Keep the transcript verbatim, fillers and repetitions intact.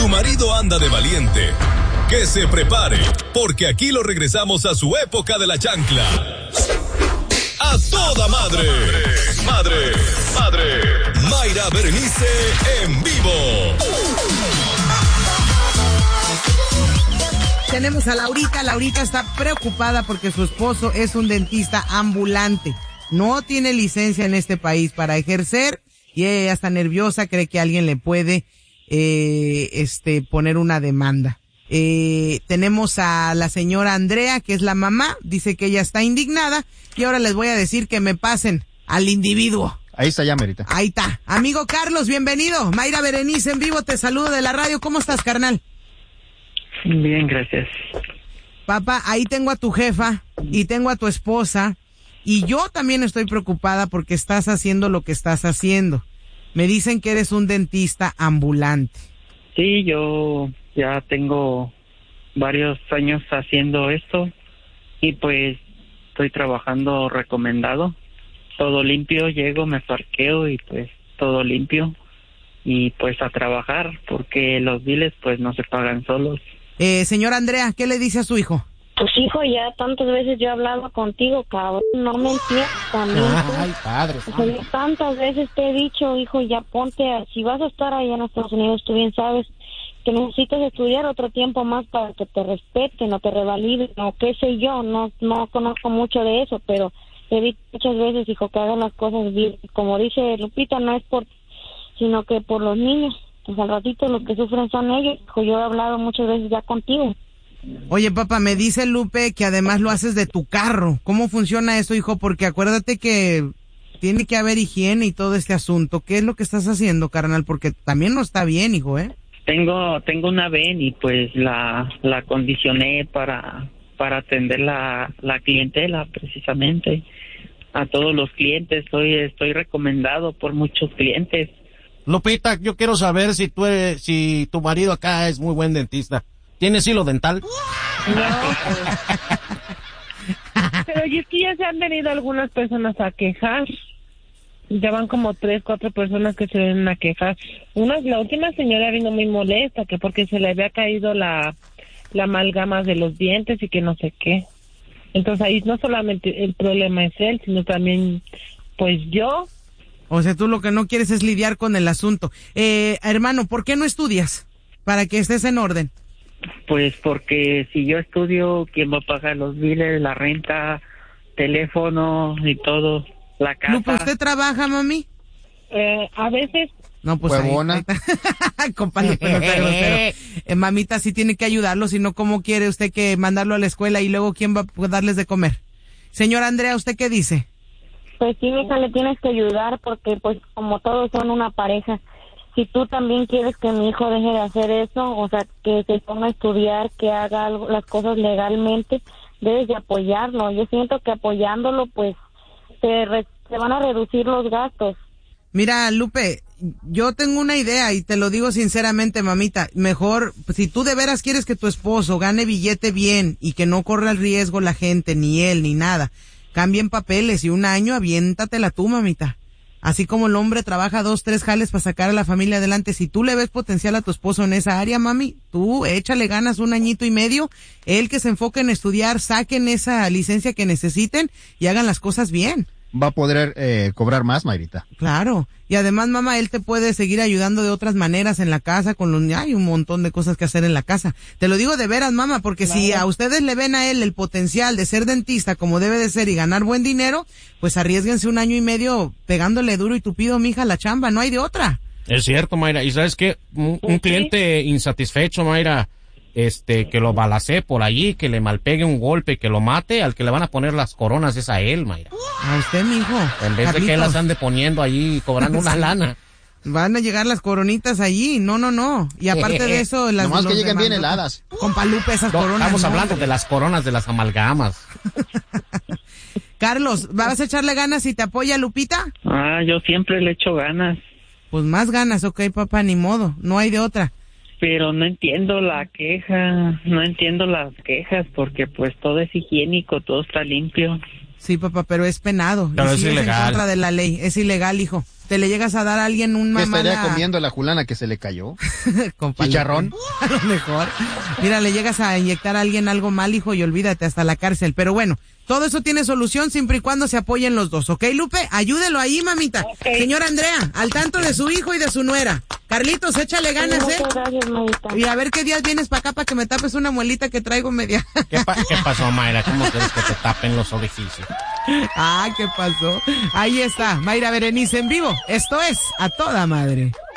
tu marido anda de valiente, que se prepare, porque aquí lo regresamos a su época de la chancla. ¡A toda madre! ¡Madre! ¡Madre! Mayra Berenice en vivo. Tenemos a Laurita. Laurita está preocupada porque su esposo es un dentista ambulante. No tiene licencia en este país para ejercer y ella está nerviosa, cree que alguien le puede eh, este poner una demanda. Eh, tenemos a la señora Andrea, que es la mamá, dice que ella está indignada y ahora les voy a decir que me pasen al individuo. Ahí está ya, Merita. Ahí está. Amigo Carlos, bienvenido. Mayra Berenice en vivo, te saludo de la radio. ¿Cómo estás, carnal? Bien, gracias. Papá, ahí tengo a tu jefa y tengo a tu esposa y yo también estoy preocupada porque estás haciendo lo que estás haciendo. Me dicen que eres un dentista ambulante. Sí, yo ya tengo varios años haciendo esto y pues estoy trabajando recomendado. Todo limpio, llego, me parqueo y pues todo limpio y pues a trabajar porque los biles pues no se pagan solos. Eh, señora Andrea, ¿qué le dice a su hijo? Pues hijo, ya tantas veces yo he hablado contigo, cabrón, no me entiendes también. Ay, padre. O sea, yo tantas veces te he dicho, hijo, ya ponte, a, si vas a estar allá en Estados Unidos, tú bien sabes que necesitas estudiar otro tiempo más para que te respeten o te revaliden o qué sé yo, no no conozco mucho de eso, pero he dicho muchas veces, hijo, que hagan las cosas bien. Como dice Lupita, no es por, sino que por los niños. Pues al ratito los que sufren son ellos, hijo, yo he hablado muchas veces ya contigo. Oye, papá, me dice Lupe que además lo haces de tu carro. ¿Cómo funciona eso, hijo? Porque acuérdate que tiene que haber higiene y todo este asunto. ¿Qué es lo que estás haciendo, carnal? Porque también no está bien, hijo, ¿eh? Tengo tengo una ven y pues la la acondicioné para para atender la la clientela precisamente a todos los clientes. Estoy estoy recomendado por muchos clientes. Lupita, yo quiero saber si tú eres, si tu marido acá es muy buen dentista. ¿Tienes hilo dental? No. Pero y es que ya se han venido algunas personas a quejar. Ya van como tres, cuatro personas que se vienen a quejar. Una, la última señora vino muy molesta, que porque se le había caído la, la amalgama de los dientes y que no sé qué. Entonces ahí no solamente el problema es él, sino también, pues yo. O sea, tú lo que no quieres es lidiar con el asunto. Eh, hermano, ¿por qué no estudias? Para que estés en orden. Pues porque si yo estudio, ¿quién va a pagar los biles, la renta, teléfono y todo, la casa? Lupe, ¿usted trabaja, mami? Eh, a veces. No, pues Huevona. ahí. Compa Lupe, no sea grosero. Eh, mamita sí tiene que ayudarlo, si no, ¿cómo quiere usted que mandarlo a la escuela y luego quién va a darles de comer? Señora Andrea, ¿usted qué dice? Pues sí, hija, le tienes que ayudar porque pues como todos son una pareja. Si tú también quieres que mi hijo deje de hacer eso, o sea, que se ponga a estudiar, que haga algo, las cosas legalmente, debes de apoyarlo. Yo siento que apoyándolo, pues, se, re, se van a reducir los gastos. Mira, Lupe, yo tengo una idea y te lo digo sinceramente, mamita. Mejor, si tú de veras quieres que tu esposo gane billete bien y que no corra el riesgo la gente, ni él, ni nada, cambien papeles y un año aviéntatela tú, mamita. Así como el hombre trabaja dos, tres jales para sacar a la familia adelante, si tú le ves potencial a tu esposo en esa área, mami, tú échale ganas un añito y medio, él que se enfoque en estudiar, saquen esa licencia que necesiten y hagan las cosas bien. Va a poder eh, cobrar más, Mayrita. Claro, y además, mamá, él te puede seguir ayudando de otras maneras en la casa, con los, hay un montón de cosas que hacer en la casa. Te lo digo de veras, mamá, porque claro, si a ustedes le ven a él el potencial de ser dentista como debe de ser y ganar buen dinero, pues arriésguense un año y medio pegándole duro y tupido, mija, la chamba, no hay de otra. Es cierto, Mayra, y ¿sabes qué? Un, un cliente insatisfecho, Mayra, este, que lo balacee por allí, que le malpegue un golpe, que lo mate, al que le van a poner las coronas es a él, Mayra. A usted, mijo. En vez Carlitos, de que él las ande poniendo allí cobrando una lana. Van a llegar las coronitas allí, no, no, no. Y aparte de eso, las... Nomás que lleguen bien heladas. Compa Lupe, esas no, coronas. Estamos no, hablando de las coronas de las amalgamas. Carlos, ¿vas a echarle ganas y te apoya Lupita? Ah, yo siempre le echo ganas. Pues más ganas, ok, papá, ni modo, no hay de otra. Pero no entiendo la queja, no entiendo las quejas porque pues todo es higiénico, todo está limpio. Sí, papá, pero es penado. Pero y es sí ilegal. Es en contra de la ley, es ilegal, hijo. te le llegas a dar a alguien un ¿Qué estaría mala... comiendo la Julana que se le cayó? Con ¿Chicharrón? A lo mejor. Mira, le llegas a inyectar a alguien algo mal, hijo, y olvídate, hasta la cárcel. Pero bueno, todo eso tiene solución siempre y cuando se apoyen los dos, ¿ok, Lupe? Ayúdelo ahí, mamita. Okay. Señora Andrea, al tanto de su hijo y de su nuera. Carlitos, échale ganas, ¿eh? Muchas gracias, Mayita. Y a ver qué días vienes para acá para que me tapes una muelita que traigo media. ¿Qué, pa- ¿Qué pasó, Mayra? ¿Cómo quieres que te tapen los orificios? Ah, ¿qué pasó? Ahí está, Mayra Berenice en vivo. Esto es A Toda Madre.